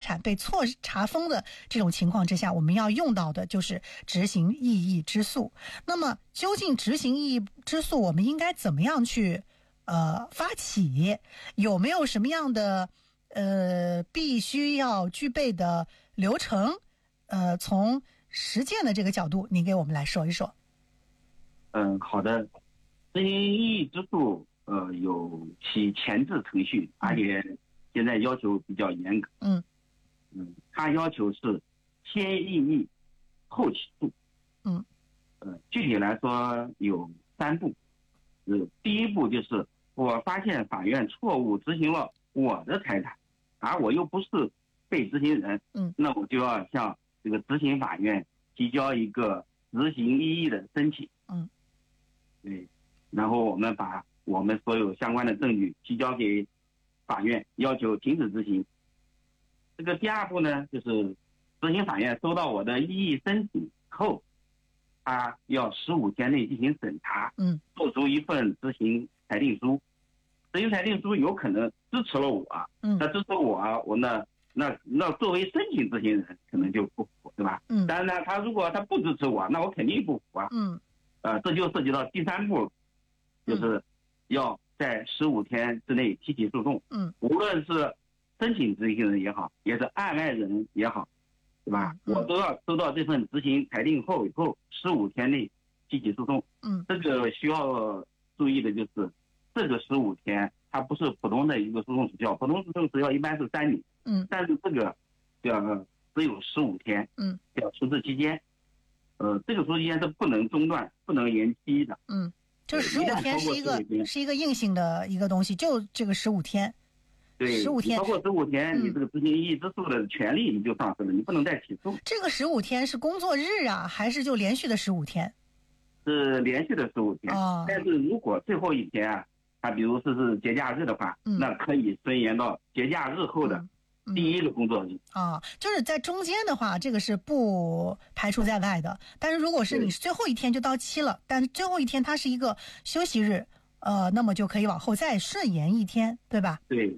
产被错查封的这种情况之下，我们要用到的就是执行异议之诉。那么究竟执行异议之诉我们应该怎么样去发起？有没有什么样的必须要具备的流程？从实践的这个角度，您给我们来说一说。 好的。执行异议之诉有其前置程序，而且现在要求比较严格。它要求是先异议后起诉。具体来说有3步。第一步就是我发现法院错误执行了我的财产，而我又不是被执行人，那我就要向这个执行法院提交一个执行异议的申请。对，然后我们把我们所有相关的证据提交给法院，要求停止执行。这个第2步呢，就是执行法院收到我的异议申请后，他要15天内进行审查，做出一份执行裁定书。执行裁定书有可能支持了我，那支持我那作为申请执行人可能就不服，对吧？当然呢，他如果他不支持我，那我肯定不服啊。这就涉及到第3步，就是要在15天之内提起诉讼。无论是申请执行人也好，也是案外人也好，对吧？我都要收到这份执行裁定后以后15天内提起诉讼。这个需要注意的就是，这个15天它不是普通的一个诉讼时效，普通诉讼时效一般是3年。但是这个只有15天。叫处置期间。这个处置期间是不能中断、不能延期的。 就15天是一个硬性的一个东西，就这个15天。 对，15天超过15天，你这个执行异议之诉的权利你就丧失了，你不能再起诉。 这个15天是工作日啊，还是就连续的15天？ 是连续的15天。但是如果最后一天啊，它比如是节假日的话，那可以伸延到节假日后的第1个工作日。 就是在中间的话，这个是不排除在外的。但是如果是你最后一天就到期了，但是最后一天它是一个休息日，那么就可以往后再顺延1天，对吧？ 对。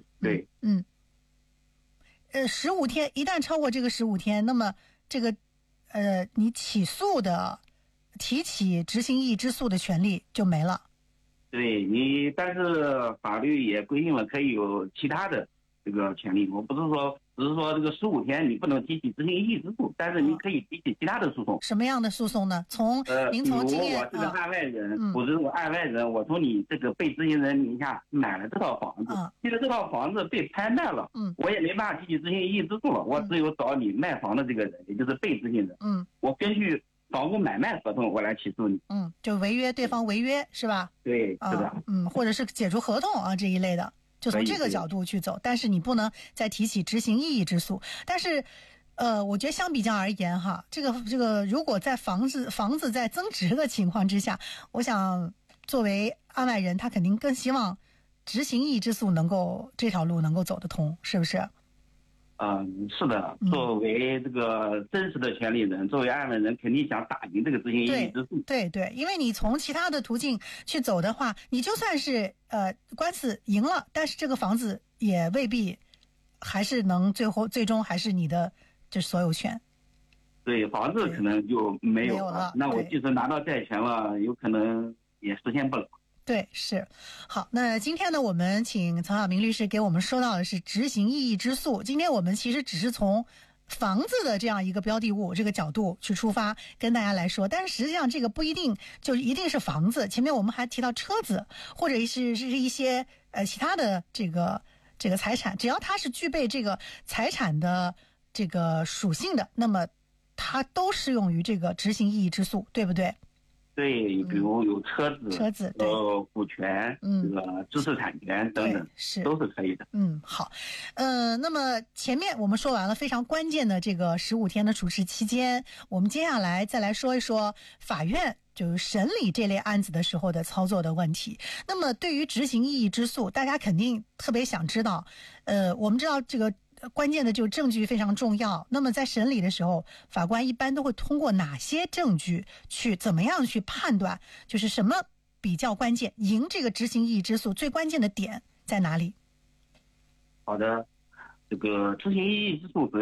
15天一旦超过这个15天，那么这个你起诉的提起执行异议之诉的权利就没了。 对你，但是法律也规定了可以有其他的这个权利。我不是说只是说这个15天你不能提起执行异议之诉，但是你可以提起其他的诉讼。 什么样的诉讼呢？您从经验， 比如我是个案外人，我是个案外人，我从你这个被执行人名下买了这套房子，现在这套房子被拍卖了，我也没办法提起执行异议之诉了，我只有找你卖房的这个人，也就是被执行人，我根据房屋买卖合同我来起诉你。 就违约，对方违约是吧？ 对，是的。 或者是解除合同这一类的。就从这个角度去走，但是你不能再提起执行异议之诉。但是我觉得相比较而言哈，这个如果在房子在增值的情况之下，我想作为案外人，他肯定更希望执行异议之诉这条路能够走得通，是不是？ 是的，作为这个真实的权利人，作为案外人，肯定想打赢这个执行异议之诉。 对，因为你从其他的途径去走的话，你就算是官司赢了，但是这个房子也未必还是能最终还是你的就是所有权。 对，房子可能就没有了。那我即使拿到债权了，有可能也实现不了。 对，是。好，那今天呢，我们请曹晓明律师给我们说到的是执行异议之诉。今天我们其实只是从房子的这样一个标的物这个角度去出发跟大家来说，但是实际上这个不一定就一定是房子，前面我们还提到车子或者是一些其他的这个财产，只要它是具备这个财产的这个属性的，那么它都适用于这个执行异议之诉，对不对？ 对，比如有车子，股权，这个知识产权等等，都是可以的。 好，那么前面我们说完了非常关键的这个15天的处置期间，我们接下来再来说一说法院就是审理这类案子的时候的操作的问题。那么对于执行异议之诉，大家肯定特别想知道，我们知道这个关键的就是证据非常重要。那么在审理的时候，法官一般都会通过哪些证据去怎么样去判断，就是什么比较关键，赢这个执行异议之诉最关键的点在哪里？ 好的，这个执行异议之诉